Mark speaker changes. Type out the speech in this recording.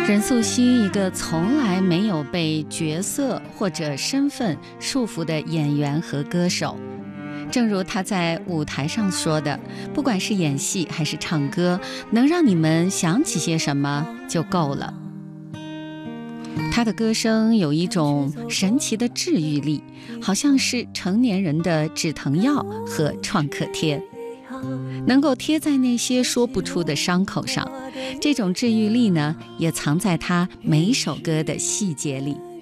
Speaker 1: 任素汐，一个从来没有被角色或者身份束缚的演员和歌手。正如她在舞台上说的，不管是演戏还是唱歌，能让你们想起些什么就够了。她的歌声有一种神奇的治愈力，好像是成年人的止疼药和创可贴，能够贴在那些说不出的伤口上。这种治愈力呢，也藏在她每首歌的细节里。